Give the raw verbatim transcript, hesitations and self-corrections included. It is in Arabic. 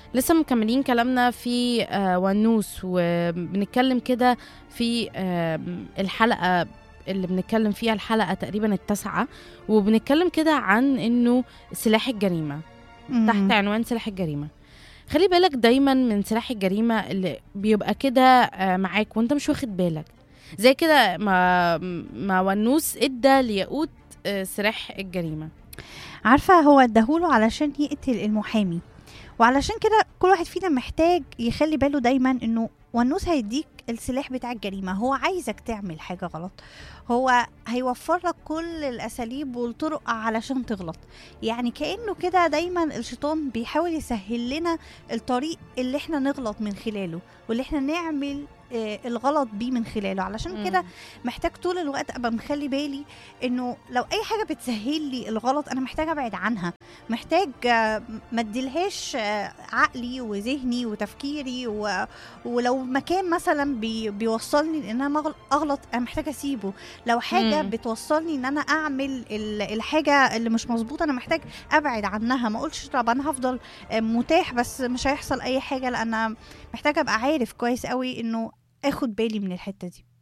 لسه مكملين كلامنا في آه، ونوس، وبنتكلم كده في آه، الحلقة اللي بنتكلم فيها، الحلقة تقريبا التاسعة، وبنتكلم كده عن انه سلاح الجريمة، تحت إمم. عنوان سلاح الجريمة. خلي بالك دايما من سلاح الجريمة اللي بيبقى كده آه، معاك وانت مش واخد بالك، زي كده ما ما ونوس ادى لياقوت آه، سلاح الجريمة. عارفة هو اداهوله علشان يقتل المحامي، وعلشان كده كل واحد فينا محتاج يخلّي باله دايمًا إنه ونوس هيدّيك السلاح بتاع الجريمة، هو عايزك تعمل حاجة غلط، هو هيوفّر لك كل الأساليب والطرق علشان تغلط، يعني كإنه كده دايمًا الشيطان بيحاول يسهّل لنا الطريق اللي إحنا نغلط من خلاله، واللي إحنا نعمل آآ الغلط بيه من خلاله، علشان كده مم. محتاج طول الوقت أبقى مخلّي بالي إنه لو أي حاجة بتسهّل لي الغلط أنا محتاجة أبعد عنها، محتاج آه، ما ادّيلهاش عقلي وذهني وتفكيري، و... ولو مكان مثلا بي... بيوصلني لان انا مغل- اغلط انا محتاجه اسيبه، لو حاجه مم. بتوصلني ان انا اعمل ال- الحاجه اللي مش مظبوطه انا محتاج ابعد عنها، ما اقولش طب انا هفضل آه، متاح بس مش هيحصل اي حاجه، لان أنا محتاجه ابقى عارف كويس قوي انه اخد بالي من الحته دي.